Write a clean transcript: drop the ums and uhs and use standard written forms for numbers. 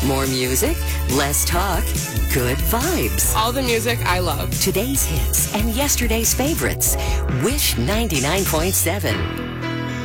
More music, less talk, good vibes. All the music I love. Today's hits and yesterday's favorites. Wish 99.7.